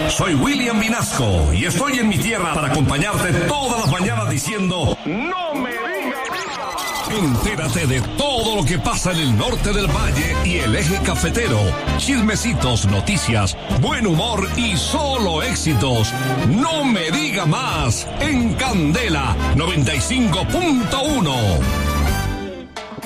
Soy William Vinasco y estoy en mi tierra para acompañarte todas las mañanas diciendo ¡No me digas nada! Entérate de todo lo que pasa en el norte del valle y el eje cafetero. Chismecitos, noticias, buen humor y solo éxitos. No me diga más en Candela 95.1.